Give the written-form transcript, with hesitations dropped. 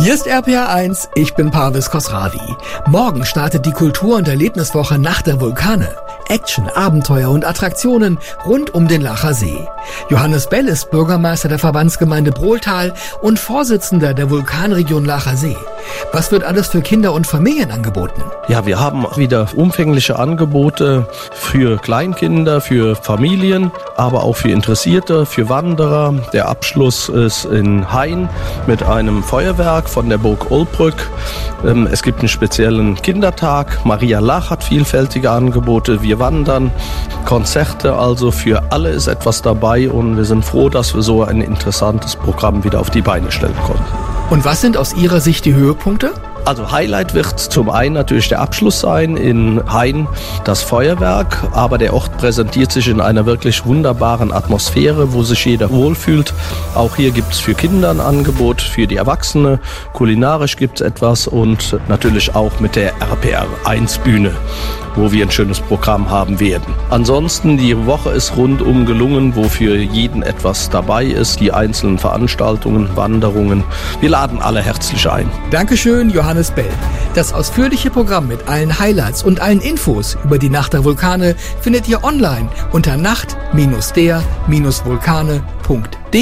Hier ist RPR 1, ich bin Parvis Khosravi. Morgen startet die Kultur- und Erlebniswoche Nacht der Vulkane. Action, Abenteuer und Attraktionen rund um den Lacher See. Johannes Bell ist Bürgermeister der Verbandsgemeinde Brohltal und Vorsitzender der Vulkanregion Lacher See. Was wird alles für Kinder und Familien angeboten? Ja, wir haben wieder umfängliche Angebote für Kleinkinder, für Familien, aber auch für Interessierte, für Wanderer. Der Abschluss ist in Hain mit einem Feuerwerk von der Burg Olbrück. Es gibt einen speziellen Kindertag. Maria Lach hat vielfältige Angebote. Wir wandern, Konzerte, also für alle ist etwas dabei und wir sind froh, dass wir so ein interessantes Programm wieder auf die Beine stellen konnten. Und was sind aus Ihrer Sicht die Höhepunkte? Also Highlight wird zum einen natürlich der Abschluss sein, in Hain das Feuerwerk, aber der Ort präsentiert sich in einer wirklich wunderbaren Atmosphäre, wo sich jeder wohlfühlt. Auch hier gibt es für Kinder ein Angebot, für die Erwachsene, kulinarisch gibt es etwas und natürlich auch mit der RPR 1 Bühne, wo wir ein schönes Programm haben werden. Ansonsten, die Woche ist rundum gelungen, wo für jeden etwas dabei ist, die einzelnen Veranstaltungen, Wanderungen. Wir laden alle herzlich ein. Dankeschön, Johannes Bell. Das ausführliche Programm mit allen Highlights und allen Infos über die Nacht der Vulkane findet ihr online unter nacht-der-vulkane.de.